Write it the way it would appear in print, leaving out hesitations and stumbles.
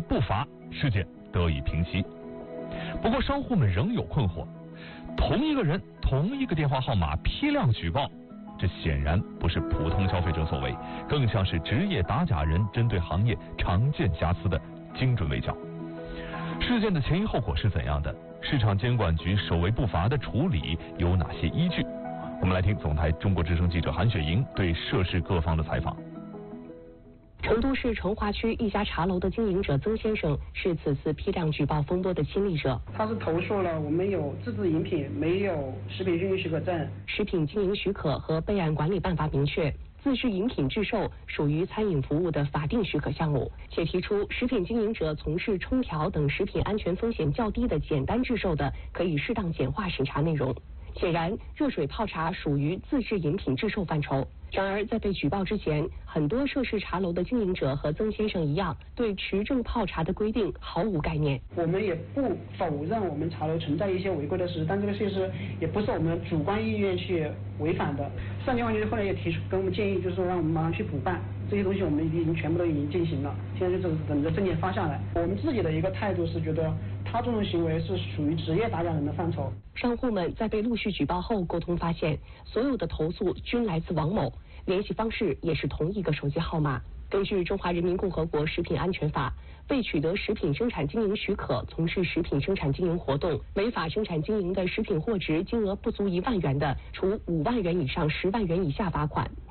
不罚，事件得以平息。不过商户们仍有困惑，同一个人同一个电话号码批量举报，这显然不是普通消费者所为，更像是职业打假人针对行业常见瑕疵的精准围剿。事件的前因后果是怎样的？市场监管局首为不罚的处理有哪些依据？我们来听总台中国之声记者韩雪莹对涉事各方的采访。 成都市成华区一家茶楼的经营者曾先生是此次批量举报风波的亲历者。 他是投诉了我们有自制饮品，没有食品经营许可证。 食品经营许可和备案管理办法明确，自制饮品制售属于餐饮服务的法定许可项目，且提出食品经营者从事冲调等食品安全风险较低的简单制售的，可以适当简化审查内容。显然，热水泡茶属于自制饮品制售范畴。然而，在被举报之前，很多涉事茶楼的经营者和曾先生一样，对持证泡茶的规定毫无概念。 我们也不否认我们茶楼存在一些违规的事，但这个事实也不是我们主观意愿去违反的。上监管局后来也提出跟我们建议，就是说让我们马上去补办这些东西，我们已经全部都已经进行了，现在就是等着证件发下来。我们自己的一个态度是觉得他这种行为是属于职业打假人的范畴。 商户们在被陆续举报后沟通发现，所有的投诉均来自王某，联系方式也是同一个手机号码。根据《中华人民共和国食品安全法》，未取得食品生产经营许可从事食品生产经营活动，违法生产经营的食品货值金额不足1万元的，处5万元以上10万元以下罚款。